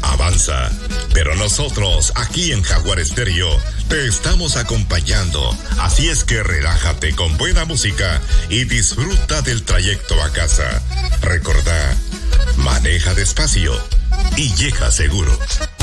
avanza. Pero nosotros, aquí en Jaguar Estéreo, te estamos acompañando. Así es que relájate con buena música y disfruta del trayecto a casa. Recordá, maneja despacio y llega seguro.